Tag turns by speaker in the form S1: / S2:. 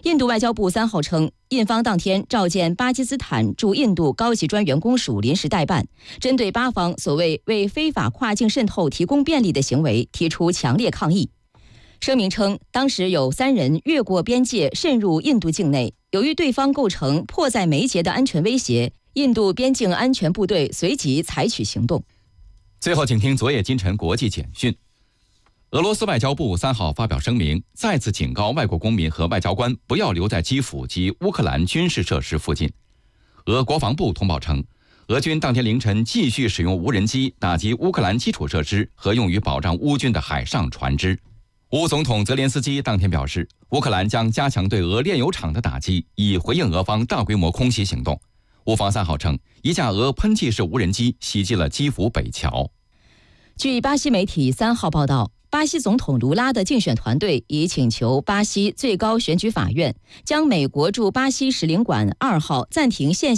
S1: 印度外交部3号称，印方当天召见巴基斯坦驻印度高级专员公署临时代办，针对巴方所谓为非法跨境渗透提供便利的行为提出强烈抗议。声明称，当时有3人越过边界渗入印度境内，由于对方构成迫在眉睫的安全威胁，印度边境安全部队随即采取行动。
S2: 最后，请听昨夜今晨国际简讯。俄罗斯外交部3号发表声明，再次警告外国公民和外交官不要留在基辅及乌克兰军事设施附近。俄国防部通报称，俄军当天凌晨继续使用无人机打击乌克兰基础设施和用于保障乌军的海上船只。乌总统泽连斯基当天表示，乌克兰将加强对俄炼油厂的打击，以回应俄方大规模空袭行动。乌方3号称，一架俄喷气式无人机袭击了基辅北桥。
S1: 据巴西媒体3号报道，巴西总统卢拉的竞选团队已请求巴西最高选举法院将美国驻巴西使领馆2号暂停线